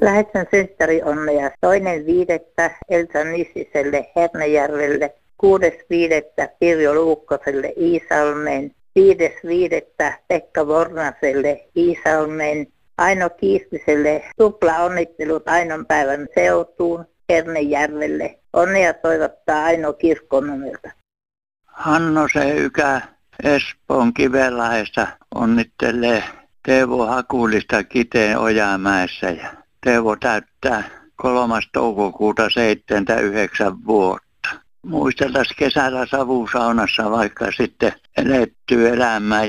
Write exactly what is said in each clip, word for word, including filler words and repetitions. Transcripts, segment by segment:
Lähetän synttäri onnea toinen viidettä Elsa Nissiselle Hernejärvelle, kuudes viidettä Pirjo Luukkoselle Iisalmeen, viides viidettä Pekka Vornaselle Iisalmeen, Aino Kiistiselle tupla onnittelut Ainon päivän seutuun Hernejärvelle. Onnea toivottaa Aino Kirkkonummelta. Hanno Seykä Espoon Kivenlahdesta onnittelee Teuvo Hakulista Kiteen Ojamäessä ja Teuvo täyttää kolmas toukokuuta seitsemänkymmentäyhdeksän vuotta. Muisteltaisiin kesällä savusaunassa vaikka sitten elettyä elämää.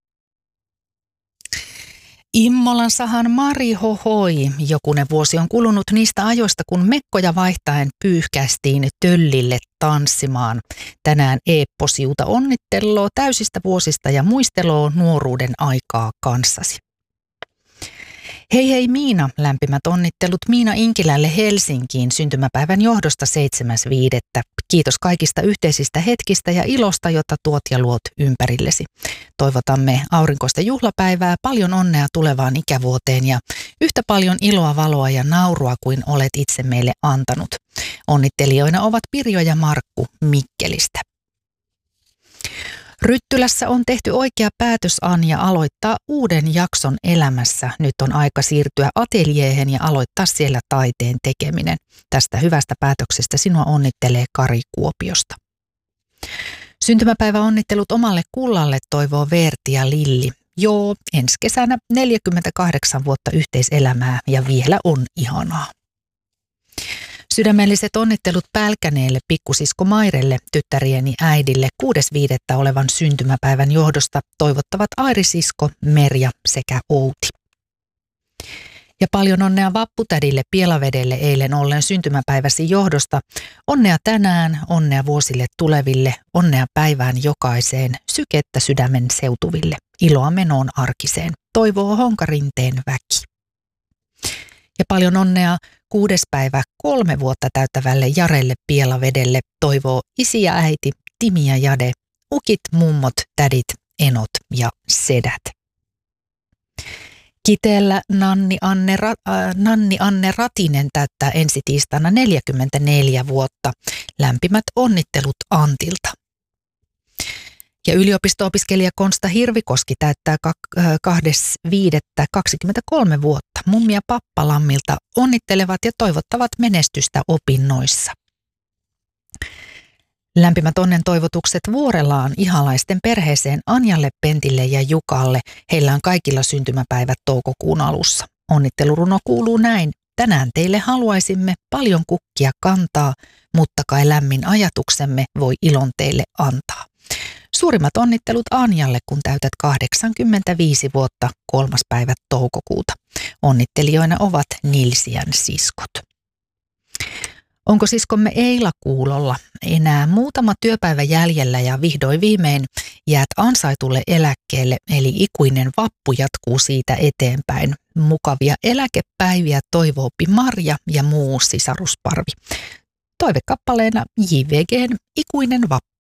Immolan sahan Mari hohoi. Jokunen vuosi on kulunut niistä ajoista, kun mekkoja vaihtaen pyyhkästiin töllille tanssimaan. Tänään Eeppo Siuta onnitteloo täysistä vuosista ja muisteloo nuoruuden aikaa kanssasi. Hei hei Miina, lämpimät onnittelut Miina Inkilälle Helsinkiin syntymäpäivän johdosta seitsemäs viidettä Kiitos kaikista yhteisistä hetkistä ja ilosta, jota tuot ja luot ympärillesi. Toivotamme aurinkoista juhlapäivää, paljon onnea tulevaan ikävuoteen ja yhtä paljon iloa, valoa ja naurua kuin olet itse meille antanut. Onnittelijoina ovat Pirjo ja Markku Mikkelistä. Ryttylässä on tehty oikea päätös, Anja, aloittaa uuden jakson elämässä. Nyt on aika siirtyä ateljeehen ja aloittaa siellä taiteen tekeminen. Tästä hyvästä päätöksestä sinua onnittelee Kari Kuopiosta. Syntymäpäiväonnittelut omalle kullalle toivoo Veerti ja Lilli. Joo, ensi kesänä neljäkymmentäkahdeksan vuotta yhteiselämää ja vielä on ihanaa. Sydämelliset onnittelut Pälkäneelle, pikkusisko Mairelle, tyttärieni äidille kuudes viidettä olevan syntymäpäivän johdosta toivottavat Airi-sisko, Merja sekä Outi. Ja paljon onnea vapputädille Pielavedelle eilen ollen syntymäpäiväsi johdosta. Onnea tänään, onnea vuosille tuleville, onnea päivään jokaiseen, sykettä sydämen seutuville, iloa menoon arkiseen, toivoo Honkarinteen väki. Ja paljon onnea kuudes päivä kolme vuotta täyttävälle Jarelle Pielavedelle toivoo isi ja äiti, Timi ja Jade, ukit, mummot, tädit, enot ja sedät. Kiteellä Nanni Anne, äh, Nanni Anne Ratinen täyttää ensi tiistaina neljäkymmentäneljä vuotta. Lämpimät onnittelut Antilta. Ja yliopisto-opiskelija Konsta Hirvikoski täyttää kahdeskymmenes viidettä kaksikymmentäkolme vuotta. Mummi ja pappa Lammilta onnittelevat ja toivottavat menestystä opinnoissa. Lämpimät onnen toivotukset Vuorelaan ihalaisten perheeseen Anjalle, Pentille ja Jukalle. Heillä on kaikilla syntymäpäivät toukokuun alussa. Onnitteluruno kuuluu näin. Tänään teille haluaisimme paljon kukkia kantaa, mutta kai lämmin ajatuksemme voi ilon teille antaa. Suurimmat onnittelut Anjalle, kun täytät kahdeksankymmentäviisi vuotta kolmas päivä toukokuuta. Onnittelijoina ovat Nilsiän siskot. Onko siskomme Eila kuulolla? Enää muutama työpäivä jäljellä ja vihdoin viimein jäät ansaitulle eläkkeelle, eli ikuinen vappu jatkuu siitä eteenpäin. Mukavia eläkepäiviä toivoopi Marja ja muu sisarusparvi. Toivekappaleena J V G:n Ikuinen vappu.